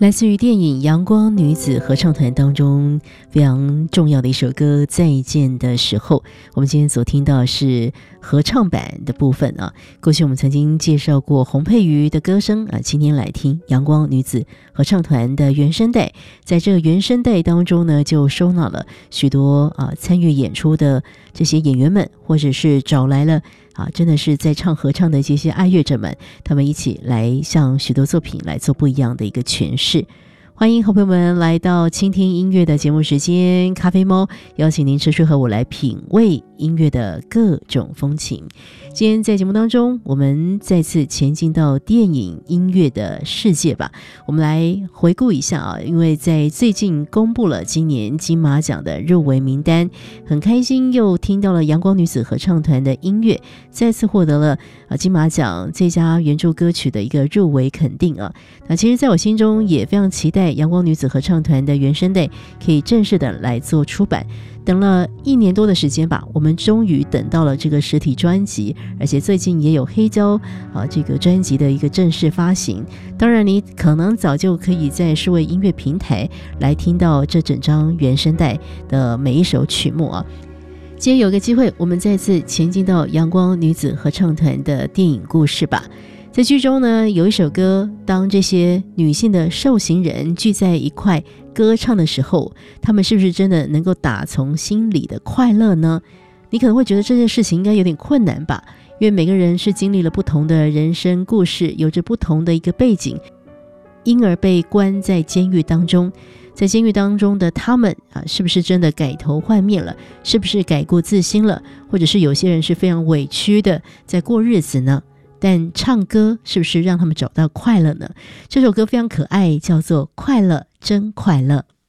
来自于电影《阳光女子合唱团》当中非常重要的一首歌《再见的时候》，我们今天所听到是合唱版的部分啊。过去我们曾经介绍过洪佩瑜的歌声啊，今天来听阳光女子合唱团的原声带。在这个原声带当中呢，就收纳了许多参与演出的这些演员们，或者是找来了真的是在唱合唱的这些爱乐者们，他们一起来向许多作品来做不一样的一个诠释。欢迎好朋友们来到倾听音乐的节目时间，咖啡猫邀请您持续和我来品味音乐的各种风情。今天在节目当中，我们再次前进到电影音乐的世界吧。我们来回顾一下因为在最近公布了今年金马奖的入围名单，很开心又听到了阳光女子合唱团的音乐再次获得了金马奖最佳原著歌曲的一个入围肯定啊。那其实在我心中也非常期待阳光女子合唱团的原声带可以正式的来做出版，等了1年多的时间吧，我们终于等到了这个实体专辑，而且最近也有黑胶这个专辑的一个正式发行。当然你可能早就可以在数位音乐平台来听到这整张原声带的每一首曲目啊。今天有个机会，我们再次前进到阳光女子合唱团的电影故事吧。在剧中呢，有一首歌，当这些女性的受刑人聚在一块歌唱的时候，她们是不是真的能够打从心里的快乐呢？你可能会觉得这件事情应该有点困难吧，因为每个人是经历了不同的人生故事，有着不同的一个背景，因而被关在监狱当中。在监狱当中的他们是不是真的改头换面了？是不是改过自新了？或者是有些人是非常委屈的在过日子呢？但唱歌是不是让他们找到快乐呢？这首歌非常可爱，叫做《快乐真快乐》。